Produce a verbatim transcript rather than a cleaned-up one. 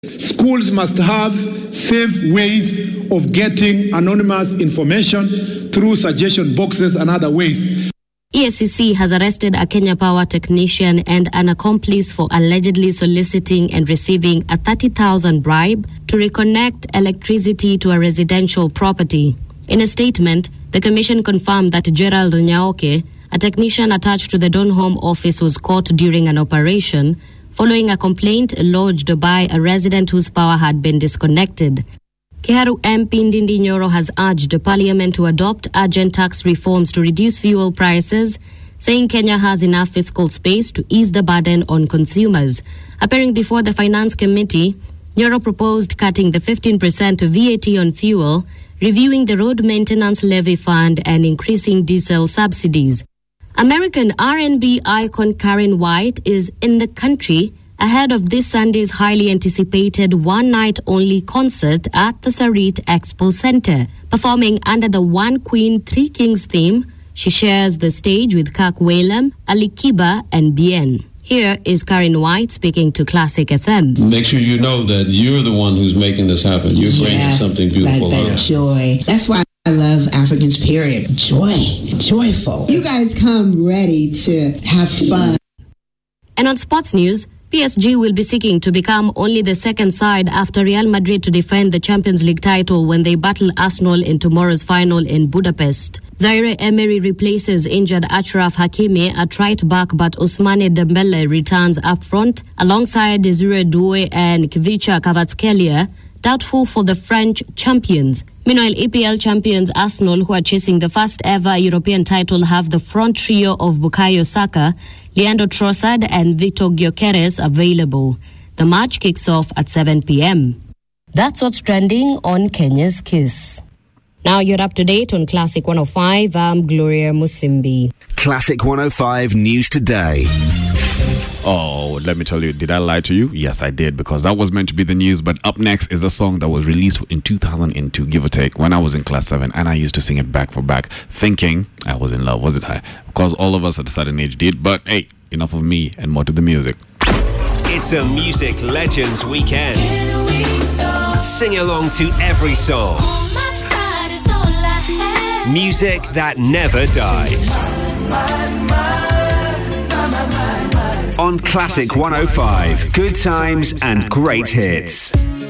Schools must have safe ways of getting anonymous information through suggestion boxes and other ways. E A C C has arrested a Kenya Power technician and an accomplice for allegedly soliciting and receiving a thirty thousand bribe to reconnect electricity to a residential property. In a statement, the commission confirmed that Gerald Nyaoke, a technician attached to the Donholm office, was caught during an operation following a complaint lodged by a resident whose power had been disconnected. Kiharu M P Ndindi Nyoro has urged Parliament to adopt urgent tax reforms to reduce fuel prices, saying Kenya has enough fiscal space to ease the burden on consumers. Appearing before the Finance Committee, Nyoro proposed cutting the fifteen percent V A T on fuel, reviewing the road maintenance levy fund, and increasing diesel subsidies. American R and B icon Karen White is in the country ahead of this Sunday's highly anticipated one-night-only concert at the Sarit Expo Center. Performing under the One Queen, Three Kings theme, she shares the stage with Kirk Whalum, Ali Kiba, and Bien. Here is Karen White speaking to Classic F M. Make sure you know that you're the one who's making this happen. You're bringing yes, something beautiful that, that out. Joy. That's why I love Africans, period. Joy. Joyful. You guys come ready to have fun. And on sports news, P S G will be seeking to become only the second side after Real Madrid to defend the Champions League title when they battle Arsenal in tomorrow's final in Budapest. Zaire Emery replaces injured Achraf Hakimi at right back, but Ousmane Dembele returns up front alongside Desire Doué and Kvicha Kvaratskhelia, doubtful for the French champions. Meanwhile, E P L champions Arsenal, who are chasing the first ever European title, have the front trio of Bukayo Saka, Leandro Trossard and Victor Gyökeres available. The match kicks off at seven p.m. That's what's trending on Kenya's Kiss. Now you're up to date on Classic one oh five. I'm Gloria Musimbi. Classic one oh five News Today. Oh, let me tell you, did I lie to you? Yes, I did, because that was meant to be the news. But up next is a song that was released in two thousand two, give or take, when I was in class seven, and I used to sing it back for back, thinking I was in love, wasn't I? Because all of us at a certain age did. But hey, enough of me and more to the music. It's a Music Legends weekend. Sing along to every song. Music that never dies. On Classic one oh five, good times and great hits.